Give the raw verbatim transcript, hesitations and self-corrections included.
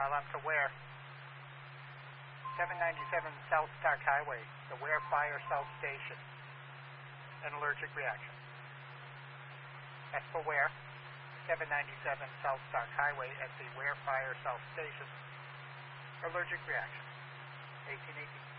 Alarm to Ware. seven ninety-seven South Stark Highway, the Ware Fire South Station. An allergic reaction. That's for Ware. seven ninety-seven South Stark Highway at the Ware Fire South Station. Allergic reaction. eighteen eighteen.